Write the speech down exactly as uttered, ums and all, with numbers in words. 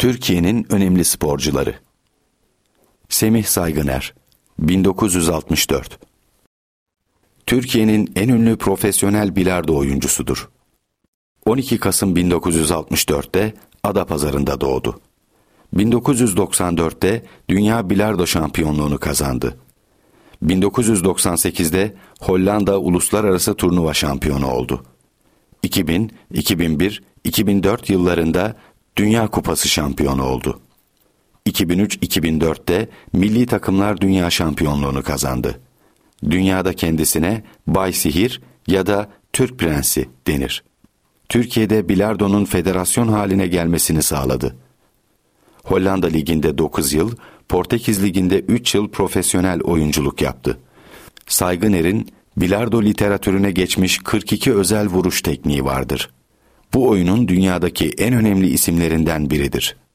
Türkiye'nin önemli sporcuları. Semih Saygıner, bin dokuz yüz altmış dört. Türkiye'nin en ünlü profesyonel bilardo oyuncusudur. on iki Kasım bin dokuz yüz altmış dörtte Adapazarı'nda doğdu. bin dokuz yüz doksan dörtte Dünya Bilardo Şampiyonluğunu kazandı. bin dokuz yüz doksan sekizde Hollanda Uluslararası Turnuva Şampiyonu oldu. iki bin, iki bin bir, iki bin dört yıllarında Dünya Kupası şampiyonu oldu. iki bin üç iki bin dörtte Milli Takımlar Dünya Şampiyonluğunu kazandı. Dünyada kendisine Bay Sihir ya da Türk Prensi denir. Türkiye'de bilardonun federasyon haline gelmesini sağladı. Hollanda Ligi'nde dokuz yıl, Portekiz Ligi'nde üç yıl profesyonel oyunculuk yaptı. Saygıner'in bilardo literatürüne geçmiş kırk iki özel vuruş tekniği vardır. Bu oyunun dünyadaki en önemli isimlerinden biridir.